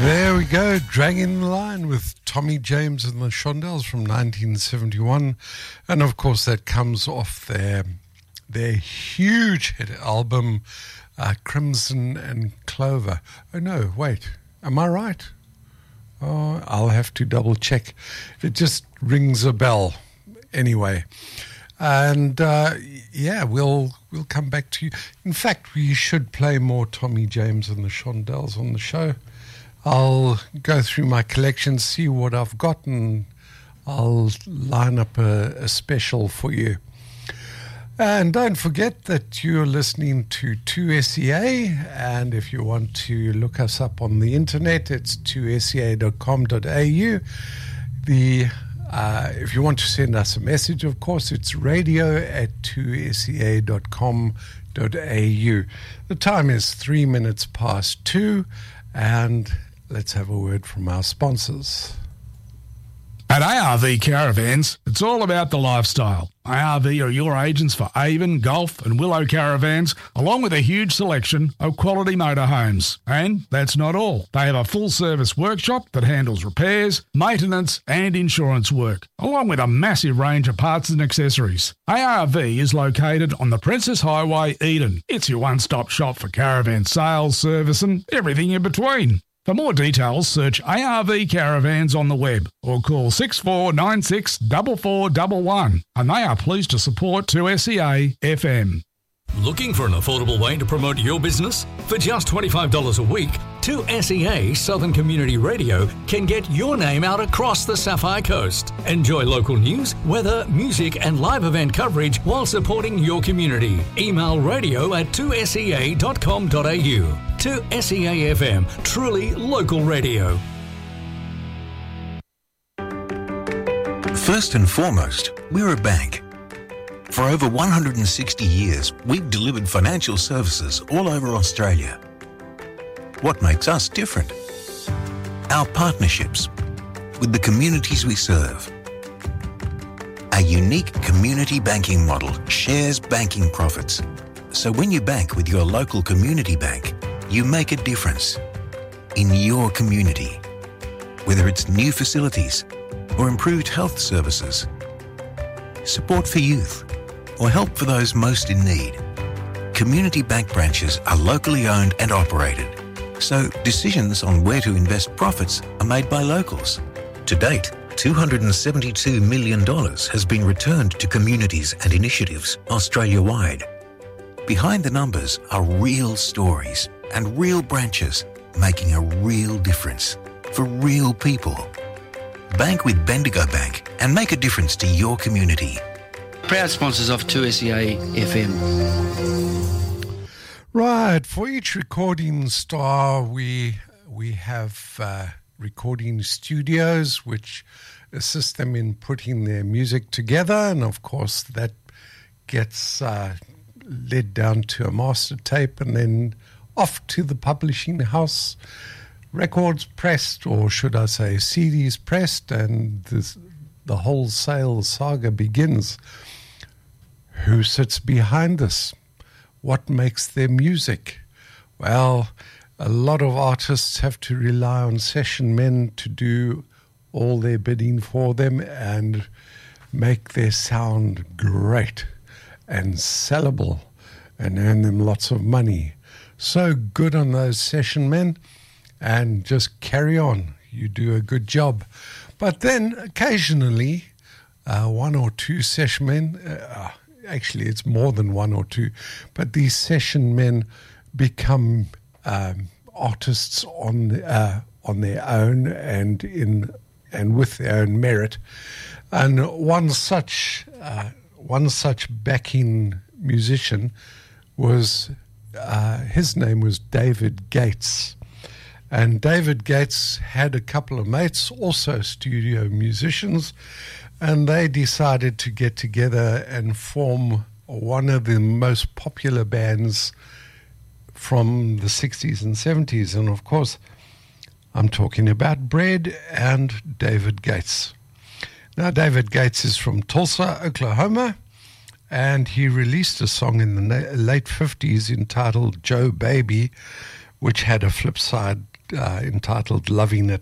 There we go, Dragging the Line with Tommy James and the Shondells from 1971. And of course that comes off their huge hit album, Crimson and Clover. Oh no, wait, am I right? Oh, I'll have to double check. It just rings a bell anyway. And yeah, we'll come back to you. In fact, we should play more Tommy James and the Shondells on the show. I'll go through my collection, see what I've got, and I'll line up a special for you. And don't forget that you're listening to 2SEA, and if you want to look us up on the internet, it's 2sea.com.au. If you want to send us a message, of course, it's radio@2sea.com.au. The time is 3 minutes past 2, and let's have a word from our sponsors. At ARV Caravans, it's all about the lifestyle. ARV are your agents for Avon, Gulf and Willow caravans, along with a huge selection of quality motorhomes. And that's not all. They have a full-service workshop that handles repairs, maintenance and insurance work, along with a massive range of parts and accessories. ARV is located on the Princess Highway, Eden. It's your one-stop shop for caravan sales, service and everything in between. For more details, search ARV Caravans on the web or call 6496 4411, and they are pleased to support 2SEA FM. Looking for an affordable way to promote your business? For just $25 a week, 2SEA Southern Community Radio can get your name out across the Sapphire Coast. Enjoy local news, weather, music and live event coverage while supporting your community. Email radio@2sea.com.au. 2SEA FM, truly local radio. First and foremost, we're a bank. For over 160 years, we've delivered financial services all over Australia. What makes us different? Our partnerships with the communities we serve. Our unique community banking model shares banking profits. So when you bank with your local community bank, you make a difference in your community. Whether it's new facilities or improved health services, support for youth, or help for those most in need. Community bank branches are locally owned and operated, so decisions on where to invest profits are made by locals. To date, $272 million has been returned to communities and initiatives Australia-wide. Behind the numbers are real stories and real branches making a real difference for real people. Bank with Bendigo Bank and make a difference to your community. Proud sponsors of 2SEA FM. Right, for each recording star, we have recording studios which assist them in putting their music together, and of course that gets led down to a master tape and then off to the publishing house, records pressed, or should I say CDs pressed, and the whole sales saga begins. Who sits behind this? What makes their music? Well, a lot of artists have to rely on session men to do all their bidding for them and make their sound great and sellable and earn them lots of money. So good on those session men, and just carry on. You do a good job. But then occasionally, one or two session men, actually it's more than one or two, but these session men become artists on their own and with their own merit. And one such backing musician was his name was David Gates. And David Gates had a couple of mates, also studio musicians, and they decided to get together and form one of the most popular bands from the 60s and 70s. And of course, I'm talking about Bread and David Gates. Now, David Gates is from Tulsa, Oklahoma, and he released a song in the late 50s entitled Joe Baby, which had a flip side entitled Loving It